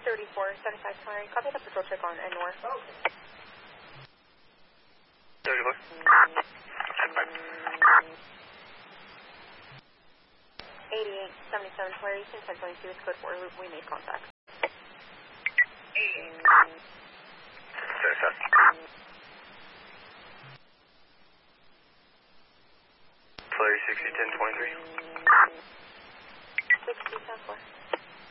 3475 Clary. Copy the patrol check on N-North. 34. Check back. 8877 Clary, Houston 1022 is code 4. We made contact. 88. Sorry, sir. Clary 601023. 6010 4.